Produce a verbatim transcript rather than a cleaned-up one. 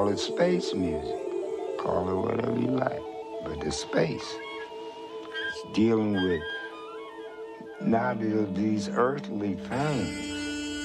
call it space music. Call it whatever you like. But the space. It's dealing with not these earthly things.